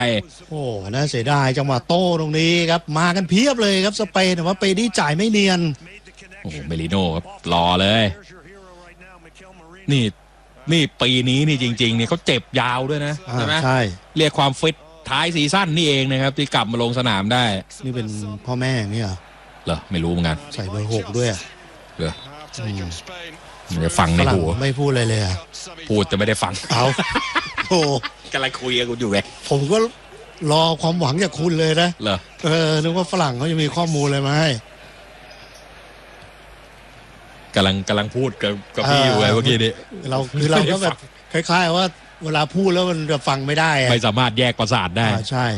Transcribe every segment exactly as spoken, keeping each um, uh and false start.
โอ้น่าเสียดายจังหวะโต้ตรงนี้ครับมากันเพียบเลยครับสเปนแต่ว่าเปดี้จ่ายไม่เนียนโอ้เมลิโน่ครับรอเลยนี่นี่ปีนี้นี่จริงๆเนี่ยเขาเจ็บยาวด้วยนะใช่ไหมใช่เรียกความฟิตท้ายซีซั่นนี่เองนะครับที่กลับมาลงสนามได้นี่เป็นพ่อแม่อย่างนี้เหรอเหรอไม่รู้เหมือนกันใส่เบอร์หกด้วยเหรอไม่ได้ฟังในหูไม่พูดอะไรเลยอ่ะพูดแต่ไม่ได้ฟังเอาโอ้กำลังคุยกับคุณอยู่ไงผมก็รอความหวังจากคุณเลยนะเหรอเออนึกว่าฝรั่งเขาจะมีข้อมูลอะไรมาให้กำลังกำลังพูดกับกับพี่อยู่ไงเมื่อกี้นี้เราคือเราก็แบบคล้ายๆว่าเวลาพูดแล้วมันจะฟังไม่ได้ไม่สามารถแยกประสาทได้ใช่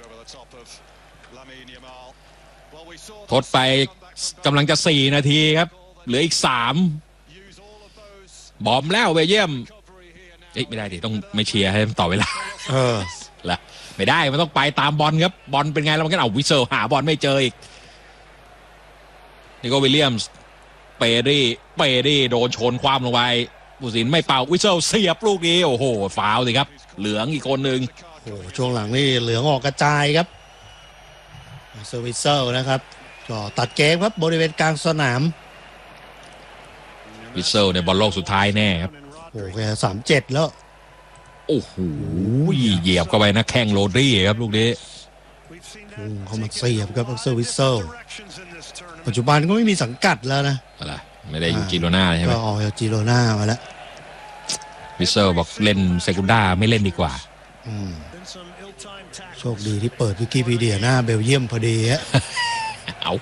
ทดไปกำลังจะสี่นาทีครับเหลืออีกสามบอมแล้วเบลเยียมเอ๊ะไม่ได้ดิต้องไม่เชียร์ให้ต่อเวลาเออละไม่ได้มันต้องไปตามบอลครับบอลเป็นไงแล้วมันก็เอาวิเซลหาบอลไม่เจออีกนี่ก็วิลเลียมส์เปรี่เปรี่โดนชนคว่ำลงไปผู้สินไม่เป่าวิเซลเสียบลูกนี้โอ้โหฟาวล์สิครับเหลืองอีกคนหนึ่งโอ้ช่วงหลังนี่เหลืองออกกระจายครับเซอร์วิเซลนะครับก็ตัดเกมครับบริเวณกลางสนามวิเซลในบอลโลกสุดท้ายแน่ครับโอ้แค่สามเจ็ดแล้วโอ้โหเหยียบเข้าไปนะแข้งโรดรี่ครับลูกนี้เขามาเสียบครับเซอร์วิเซลปัจจุบันก็ไม่มีสังกัดแล้วนะอะไรไม่ได้อยู่จิโรน่าใช่ไหมก็ออกจากจิโรน่ามาแล้ววิเซลบอกเล่นเซกุนด้าไม่เล่นดีกว่าโชคดีที่เปิดวิกิพีเดียหน้าเบลเยียมพอดีฮะเอา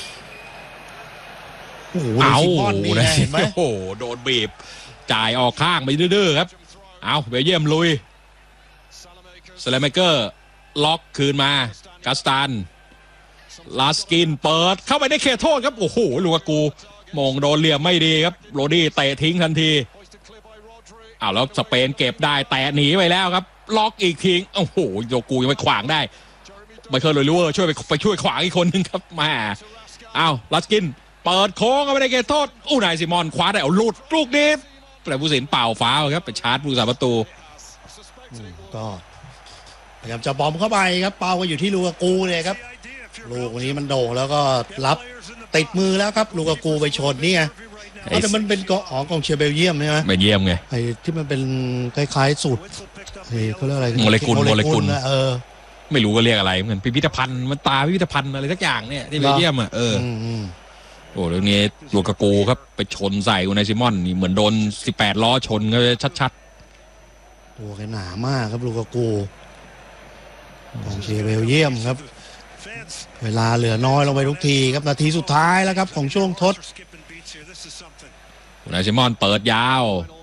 โอ้โหเอาเห็นไหมโอ้โหโดนบีบจ่ายออกข้างไปดื้อๆครับเอาเบลเยียมลุยสแลมเมเกอร์ล็อกคืนมากัสตันลาสกินเปิดเข้าไปในเขตโทษครับโอ้โหลูกกูมงโดนเหลี่ยมไม่ดีครับโรดี้เตะทิ้งทันทีอ้าวแล้วสเปนเก็บได้แตะหนีไปแล้วครับล็อกอีกทีโอ้โหโยกูยังไปขวางได้ไมเคิลโรลิเวอร์ช่วยไปไปช่วยขวางอีกคนนึงครับมาอ้าวลาสกินเปิดโค้งเข้าไปในเขตโทษอู้นายซิมอนคว้าได้เอาลุดลูกนี้แต่ผู้สินเป่าฟ้าครับไปชาร์จผู้สาประตูก็พยายามจะบอมเข้าไปครับเป่าก็อยู่ที่ลูกากูเลยครับลูกวันนี้มันโด่งแล้วก็รับติดมือแล้วครับลูกากูไปชนนี่ไงแต่มันเป็นกองของเชียร์เบลเยียมใช่ไหมเบลเยียมไงไอ้ที่มันเป็นคล้ายๆสูตรเขาเรียกอะไรโมเลกุลโมเลกุลเออไม่รู้ก็เรียกอะไรเหมือนพิพิธภัณฑ์มันตาพิพิธภัณฑ์อะไรสักอย่างเนี่ยที่เบลเยียมอ่ะเออโอ้เรื่องนี้ลูกากูครับไปชนใส่อูนายซิมอนนี่เหมือนโดนสิบแปดล้อชนก็ชัดๆตัวแกหนามากครับลูกากูของเชียร์เบลเยียมครับเวลาเหลือน้อยลงไปทุกทีครับนาทีสุดท้ายแล้วครับของช่วงทดอูนายซิมอนเปิดยาว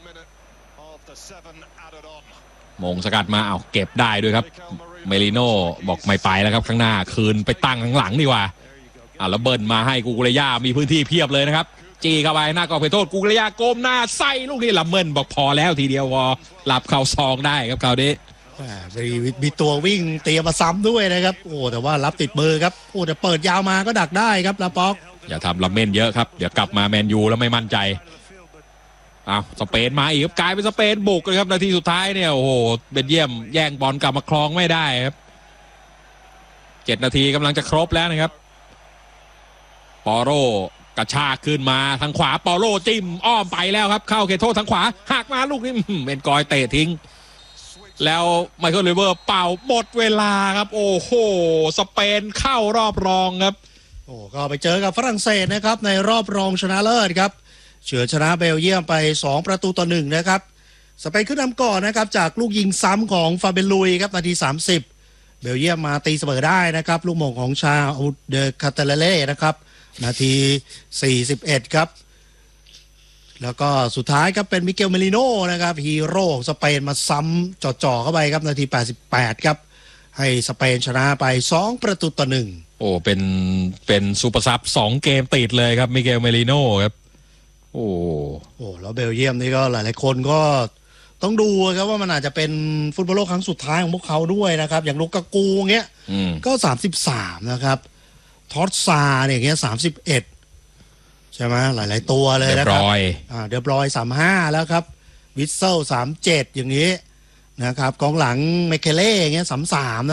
มงสกัดมาเอาเก็บได้ด้วยครับเมลิโน่บอกไม่ไปแล้วครับข้างหน้าคืนไปตั้งข้างหลังดีกว่าอ่ะแล้วเบิร์นมาให้กูกุเรย่ามีพื้นที่เพียบเลยนะครับจีเข้าไปหน้ากรอบเขตโทษกูกุเรย่าโกมหน้าใส่ลูกนี้ลัมเมินบอกพอแล้วทีเดียววอหลับเข่าซองได้ครับคราวนี้มีตัววิ่งเตรียมมาซ้ำด้วยนะครับโอ้แต่ว่ารับติดมือครับโอ้แต่เปิดยาวมาก็ดักได้ครับลาป็อกอย่าทำลัมเมินเยอะครับเดี๋ยวกลับมาแมนยูแล้วไม่มั่นใจอ้าวสเปนมาอีกครับกลายเป็นสเปนบุกเลยครับนาทีสุดท้ายเนี่ยโอ้โหเบลเยียมแย่งบอลกลับมาครองไม่ได้ครับเจ็ดนาทีกำลังจะครบแล้วนะครับปอโรกระชากขึ้นมาทางขวาปอโรจิ้มอ้อมไปแล้วครับเข้าเขตโทษทางขวาหักมาลูกนี้เป็นกอยเตะทิ้งแล้วไมเคิลโรลิเวอร์เป่าหมดเวลาครับโอ้โหสเปนเข้ารอบรองครับโอ้ก็ไปเจอกับฝรั่งเศสนะครับในรอบรองชนะเลิศครับเฉือนชนะเบลเยียมไปสองประตูต่อหนึ่งนะครับสเปนขึ้นนำก่อนนะครับจากลูกยิงซ้ำของฟาเบลุยครับนาทีสามสิบเบลเยียมมาตีเสมอได้นะครับลูกหม่งของชาอูเดคาเตเลเล่นะครับนาทีสี่สิบเอ็ดครับแล้วก็สุดท้ายครับเป็นมิเกลเมลิโน่นะครับฮีโร่สเปนมาซ้ำจ่อๆเข้าไปครับนาทีแปดสิบแปดครับให้สเปนชนะไปสองประตูต่อหนึ่งโอ้เป็นเป็นซูเปอร์ซับสองเกมติดเลยครับมิเกลเมลิโน่ครับโอ้โอ้แล้วเบลเยียมนี่ก็หลายๆคนก็ต้องดูครับว่ามันอาจจะเป็นฟุตบอลโลกครั้งสุดท้ายของพวกเขาด้วยนะครับอย่างลูกากูเงี้ยก็สามสิบสามนะครับทอสซาเนี่ยเงี้ยสามสิบเอ็ดใช่ไหมหลายๆตัวเลยนะครับเดบรอยอ่าเดบรอยสามห้าแล้วครับวิสเซลสามเจ็ดอย่างนี้นะครับกองหลังเมเคเล่เงี้ยสามสาม